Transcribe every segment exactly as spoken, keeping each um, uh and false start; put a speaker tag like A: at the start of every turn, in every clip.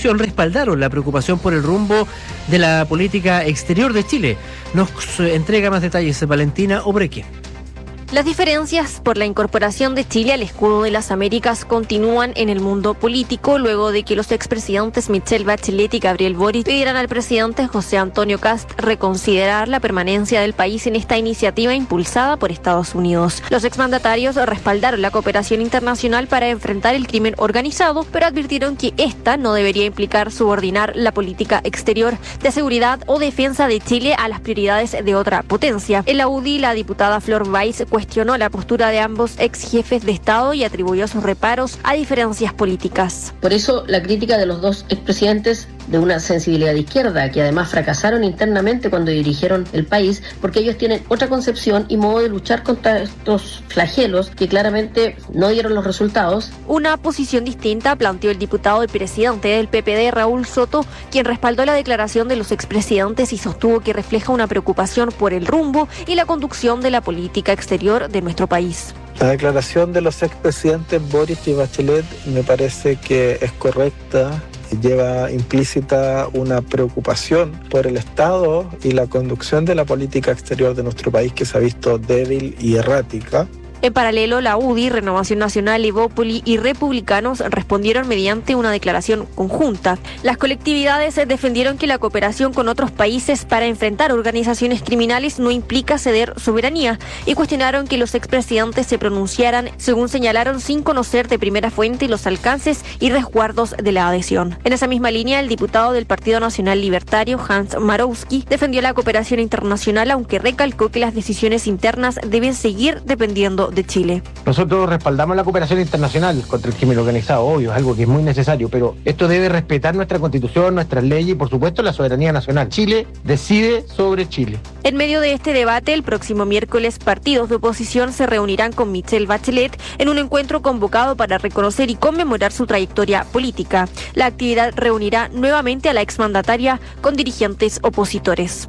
A: oposición respaldaron la preocupación por el rumbo de la política exterior de Chile. Nos entrega más detalles Valentina Obreque.
B: Las diferencias por la incorporación de Chile al escudo de las Américas continúan en el mundo político luego de que los expresidentes Michelle Bachelet y Gabriel Boric pidieran al presidente José Antonio Kast reconsiderar la permanencia del país en esta iniciativa impulsada por Estados Unidos. Los exmandatarios respaldaron la cooperación internacional para enfrentar el crimen organizado, pero advirtieron que esta no debería implicar subordinar la política exterior de seguridad o defensa de Chile a las prioridades de otra potencia. En la U D I, la diputada Flor Weiss cuestionó la postura de ambos ex jefes de Estado y atribuyó sus reparos a diferencias políticas.
C: Por eso la crítica de los dos expresidentes de una sensibilidad de izquierda, que además fracasaron internamente cuando dirigieron el país, porque ellos tienen otra concepción y modo de luchar contra estos flagelos que claramente no dieron los resultados.
B: Una posición distinta planteó el diputado y presidente del P P D, Raúl Soto, quien respaldó la declaración de los expresidentes y sostuvo que refleja una preocupación por el rumbo y la conducción de la política exterior de nuestro país.
D: La declaración de los expresidentes Boric y Bachelet me parece que es correcta. Lleva implícita una preocupación por el Estado y la conducción de la política exterior de nuestro país, que se ha visto débil y errática.
B: En paralelo, la U D I, Renovación Nacional, Evópoli y Republicanos respondieron mediante una declaración conjunta. Las colectividades defendieron que la cooperación con otros países para enfrentar organizaciones criminales no implica ceder soberanía y cuestionaron que los expresidentes se pronunciaran, según señalaron, sin conocer de primera fuente los alcances y resguardos de la adhesión. En esa misma línea, el diputado del Partido Nacional Libertario, Hans Marowski, defendió la cooperación internacional, aunque recalcó que las decisiones internas deben seguir dependiendo de Chile.
E: Nosotros respaldamos la cooperación internacional contra el crimen organizado, obvio, es algo que es muy necesario, pero esto debe respetar nuestra Constitución, nuestras leyes y por supuesto la soberanía nacional. Chile decide sobre Chile.
B: En medio de este debate, el próximo miércoles partidos de oposición se reunirán con Michelle Bachelet en un encuentro convocado para reconocer y conmemorar su trayectoria política. La actividad reunirá nuevamente a la exmandataria con dirigentes opositores.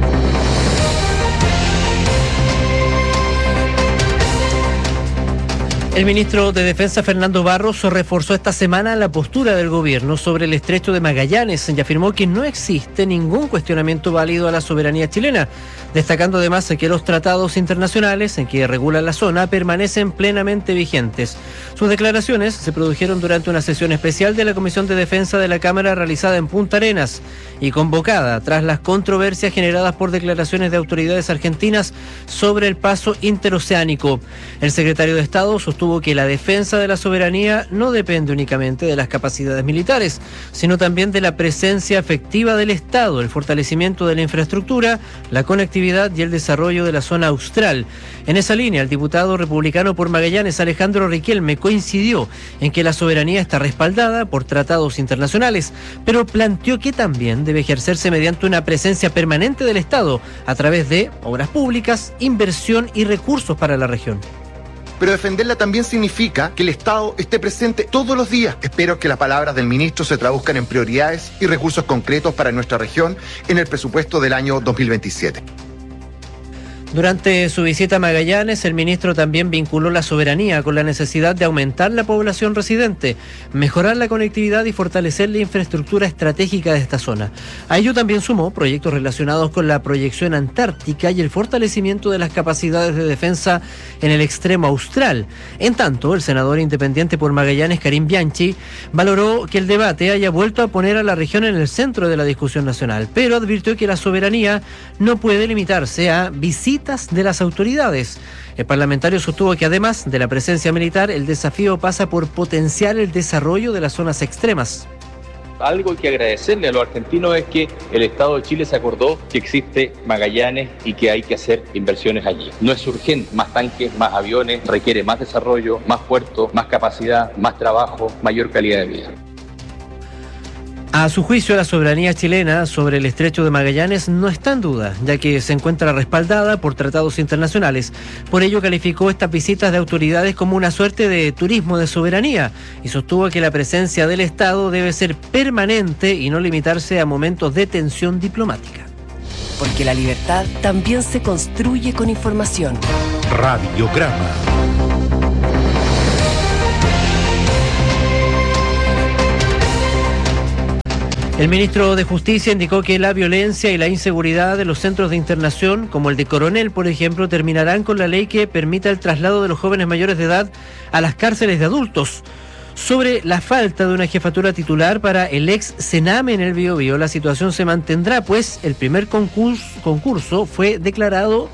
A: El ministro de Defensa, Fernando Barros, reforzó esta semana la postura del gobierno sobre el estrecho de Magallanes y afirmó que no existe ningún cuestionamiento válido a la soberanía chilena, destacando además que los tratados internacionales en que regulan la zona permanecen plenamente vigentes. Sus declaraciones se produjeron durante una sesión especial de la Comisión de Defensa de la Cámara realizada en Punta Arenas y convocada tras las controversias generadas por declaraciones de autoridades argentinas sobre el paso interoceánico. El secretario de Estado sostuvo que la defensa de la soberanía no depende únicamente de las capacidades militares, sino también de la presencia efectiva del Estado, el fortalecimiento de la infraestructura, la conectividad y el desarrollo de la zona austral. En esa línea, el diputado republicano por Magallanes, Alejandro Riquelme, coincidió en que la soberanía está respaldada por tratados internacionales, pero planteó que también debe ejercerse mediante una presencia permanente del Estado a través de obras públicas, inversión y recursos para la región.
F: Pero defenderla también significa que el Estado esté presente todos los días. Espero que las palabras del ministro se traduzcan en prioridades y recursos concretos para nuestra región en el presupuesto del año dos mil veintisiete.
A: Durante su visita a Magallanes, el ministro también vinculó la soberanía con la necesidad de aumentar la población residente, mejorar la conectividad y fortalecer la infraestructura estratégica de esta zona. A ello también sumó proyectos relacionados con la proyección antártica y el fortalecimiento de las capacidades de defensa en el extremo austral. En tanto, el senador independiente por Magallanes, Karim Bianchi, valoró que el debate haya vuelto a poner a la región en el centro de la discusión nacional, pero advirtió que la soberanía no puede limitarse a visitas de las autoridades. El parlamentario sostuvo que además de la presencia militar, el desafío pasa por potenciar el desarrollo de las zonas extremas.
G: Algo que agradecerle a los argentinos es que el Estado de Chile se acordó que existe Magallanes y que hay que hacer inversiones allí. No es urgente más tanques, más aviones, requiere más desarrollo, más puertos, más capacidad, más trabajo, mayor calidad de vida.
A: A su juicio, la soberanía chilena sobre el estrecho de Magallanes no está en duda, ya que se encuentra respaldada por tratados internacionales. Por ello, calificó estas visitas de autoridades como una suerte de turismo de soberanía y sostuvo que la presencia del Estado debe ser permanente y no limitarse a momentos de tensión diplomática.
H: Porque la libertad también se construye con información.
I: Radiograma.
A: El ministro de Justicia indicó que la violencia y la inseguridad de los centros de internación, como el de Coronel, por ejemplo, terminarán con la ley que permita el traslado de los jóvenes mayores de edad a las cárceles de adultos. Sobre la falta de una jefatura titular para el ex Sename en el Biobío, la situación se mantendrá, pues el primer concurso, concurso fue declarado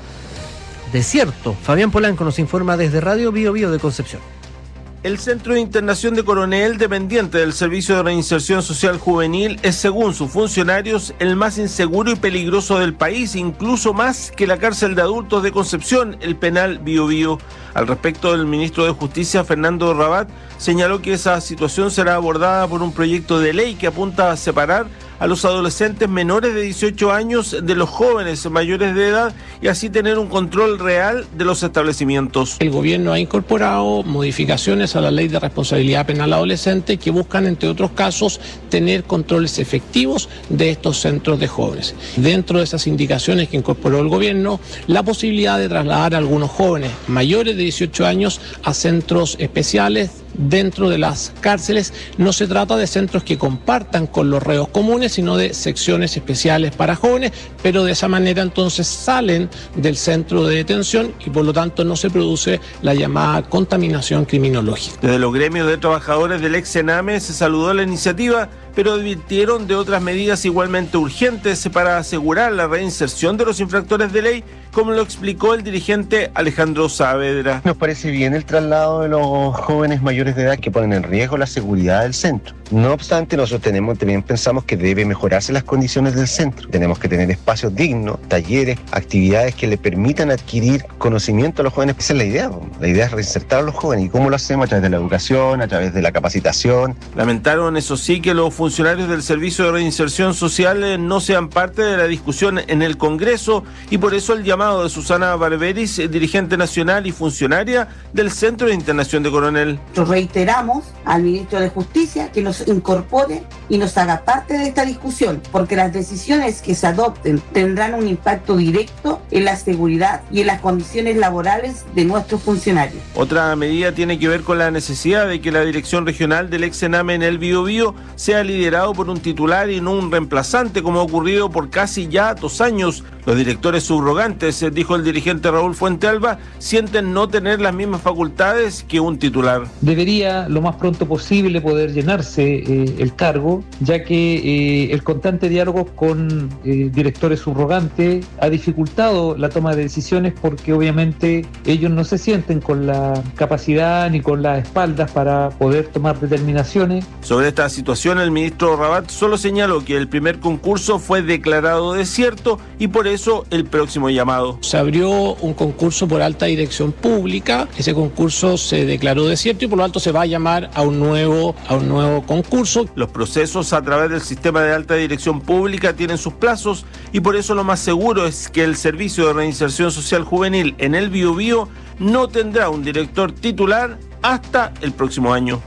A: desierto. Fabián Polanco nos informa desde Radio Biobío de Concepción.
J: El Centro de Internación de Coronel, dependiente del Servicio de Reinserción Social Juvenil, es, según sus funcionarios, el más inseguro y peligroso del país, incluso más que la cárcel de adultos de Concepción, el penal Biobío. Al respecto, el ministro de Justicia, Fernando Rabat, señaló que esa situación será abordada por un proyecto de ley que apunta a separar a los adolescentes menores de dieciocho años de los jóvenes mayores de edad y así tener un control real de los establecimientos.
K: El gobierno ha incorporado modificaciones a la ley de responsabilidad penal adolescente que buscan, entre otros casos, tener controles efectivos de estos centros de jóvenes. Dentro de esas indicaciones que incorporó el gobierno, la posibilidad de trasladar a algunos jóvenes mayores de dieciocho años a centros especiales dentro de las cárceles. No se trata de centros que compartan con los reos comunes, sino de secciones especiales para jóvenes, pero de esa manera entonces salen del centro de detención y por lo tanto no se produce la llamada contaminación criminológica.
J: Desde los gremios de trabajadores del ex Sename se saludó la iniciativa, pero advirtieron de otras medidas igualmente urgentes para asegurar la reinserción de los infractores de ley, como lo explicó el dirigente Alejandro Saavedra.
L: Nos parece bien el traslado de los jóvenes mayores de edad que ponen en riesgo la seguridad del centro. No obstante, nosotros tenemos, también pensamos que debe mejorarse las condiciones del centro. Tenemos que tener espacios dignos, talleres, actividades que le permitan adquirir conocimiento a los jóvenes. Esa es la idea. La idea es reinsertar a los jóvenes. ¿Y cómo lo hacemos? A través de la educación, a través de la capacitación.
J: Lamentaron, eso sí, que los funcionarios del Servicio de Reinserción Social no sean parte de la discusión en el Congreso y por eso el llamado de Susana Barberis, dirigente nacional y funcionaria del Centro de Internación de Coronel.
M: Reiteramos al ministro de Justicia que nos incorpore y nos haga parte de esta discusión, porque las decisiones que se adopten tendrán un impacto directo en la seguridad y en las condiciones laborales de nuestros funcionarios.
J: Otra medida tiene que ver con la necesidad de que la dirección regional del ex Sename en el Biobío sea liderado por un titular y no un reemplazante, como ha ocurrido por casi ya dos años. Los directores subrogantes, dijo el dirigente Raúl Fuentealba, sienten no tener las mismas facultades que un titular.
N: Debería lo más pronto posible poder llenarse eh, el cargo, ya que eh, el constante diálogo con eh, directores subrogantes ha dificultado la toma de decisiones porque obviamente ellos no se sienten con la capacidad ni con las espaldas para poder tomar determinaciones.
J: Sobre esta situación, el ministro Rabat solo señaló que el primer concurso fue declarado desierto y por eso el próximo llamado.
K: Se abrió un concurso por alta dirección pública, ese concurso se declaró desierto y por lo tanto se va a llamar a un nuevo, a un nuevo concurso.
J: Los procesos a través del sistema de alta dirección pública tienen sus plazos y por eso lo más seguro es que el Servicio de Reinserción Social Juvenil en el Biobío no tendrá un director titular hasta el próximo año.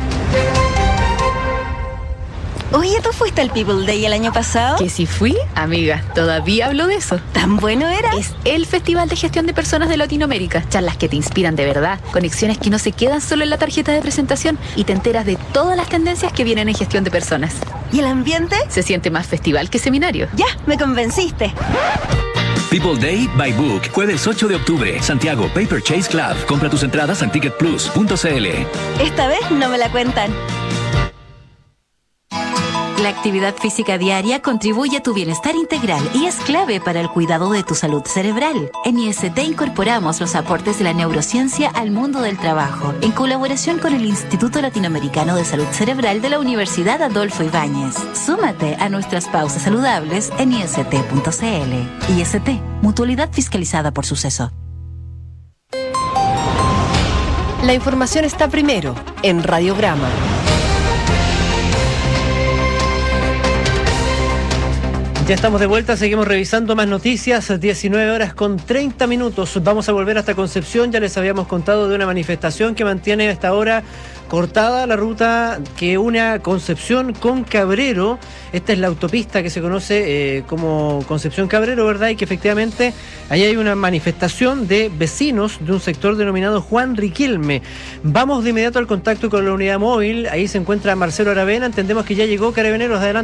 O: Oye, ¿tú fuiste al People Day el año pasado?
P: Que si fui, amiga, todavía hablo de eso.
O: ¿Tan bueno era?
P: Es el Festival de Gestión de Personas de Latinoamérica. Charlas que te inspiran de verdad, conexiones que no se quedan solo en la tarjeta de presentación y te enteras de todas las tendencias que vienen en gestión de personas.
O: ¿Y el ambiente?
P: Se siente más festival que seminario.
O: Ya, me convenciste.
Q: People Day by Book, jueves ocho de octubre, Santiago Paper Chase Club. Compra tus entradas en ticket plus punto c l.
O: Esta vez no me la cuentan.
R: La actividad física diaria contribuye a tu bienestar integral y es clave para el cuidado de tu salud cerebral. En I S T incorporamos los aportes de la neurociencia al mundo del trabajo, en colaboración con el Instituto Latinoamericano de Salud Cerebral de la Universidad Adolfo Ibáñez. Súmate a nuestras pausas saludables en i s t punto c l. I S T, mutualidad fiscalizada por Suceso.
H: La información está primero en Radiograma.
A: Ya estamos de vuelta, seguimos revisando más noticias, diecinueve horas con treinta minutos. Vamos a volver hasta Concepción, ya les habíamos contado de una manifestación que mantiene a esta hora cortada la ruta que une a Concepción con Cabrero. Esta es la autopista que se conoce eh, como Concepción Cabrero, ¿verdad? Y que efectivamente ahí hay una manifestación de vecinos de un sector denominado Juan Riquelme. Vamos de inmediato al contacto con la unidad móvil, ahí se encuentra Marcelo Aravena, entendemos que ya llegó Carabineros, adelante.